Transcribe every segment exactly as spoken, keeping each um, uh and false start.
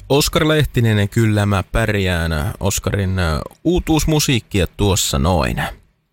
Oskar Lehtinen, kyllä mä pärjään. Oskarin uutuusmusiikkia tuossa noin.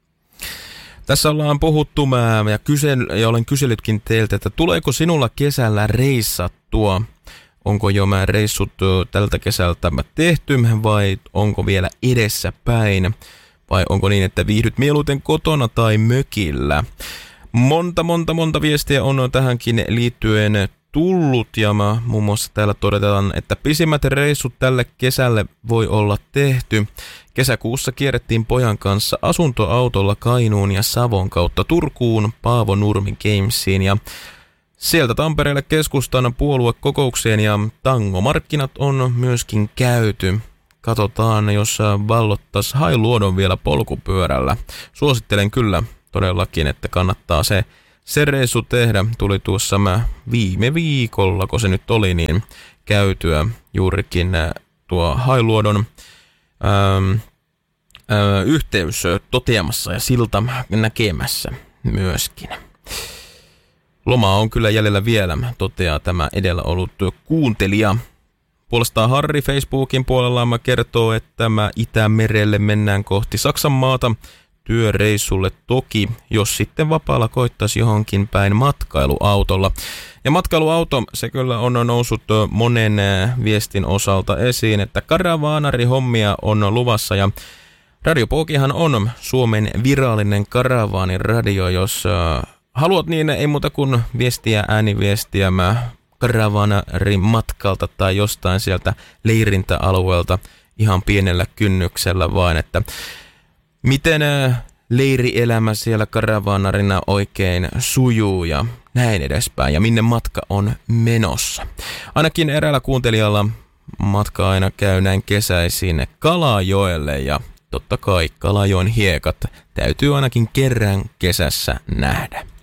Tässä ollaan puhuttu mä ja, kysel, ja olen kysellytkin teiltä, että tuleeko sinulla kesällä reissattua? Onko jo mä reissut tältä kesältä tehty vai onko vielä edessä päin? Vai onko niin, että viihdyt mieluiten kotona tai mökillä? Monta, monta, monta viestiä on tähänkin liittyen tullut ja mä muun muassa täällä todetaan, että pisimmät reissut tälle kesälle voi olla tehty. Kesäkuussa kierrettiin pojan kanssa asuntoautolla Kainuun ja Savon kautta Turkuun, Paavo Nurmi Gamesiin ja sieltä Tampereelle keskustan puoluekokoukseen ja tangomarkkinat on myöskin käyty. Katsotaan, jos vallottais Hailuodon vielä polkupyörällä. Suosittelen kyllä todellakin, että kannattaa se, se reissu tehdä. Tuli tuossa mä viime viikolla, kun se nyt oli, niin käytyä juurikin tuo Hailuodon ähm, äh, yhteys toteamassa ja silta näkemässä myöskin. Loma on kyllä jäljellä vielä, toteaa tämä edellä ollut kuuntelija. Puolestaan Harri Facebookin puolella kertoo, että mä Itämerelle mennään kohti Saksan maata työreissulle toki, jos sitten vapaalla koittaisi johonkin päin matkailuautolla. Ja matkailuauto, se kyllä on noussut monen viestin osalta esiin, että karavaanarihommia on luvassa ja Radio Pookihan on Suomen virallinen karavaaniradio, jos haluat niin ei muuta kuin viestiä, ääniviestiä mä karavaanarin matkalta tai jostain sieltä leirintäalueelta ihan pienellä kynnyksellä vain, että miten leirielämä siellä karavaanarina oikein sujuu ja näin edespäin ja minne matka on menossa. Ainakin eräällä kuuntelijalla matka aina käy näin kesäisin Kalajoelle ja totta kai Kalajoen hiekat täytyy ainakin kerran kesässä nähdä.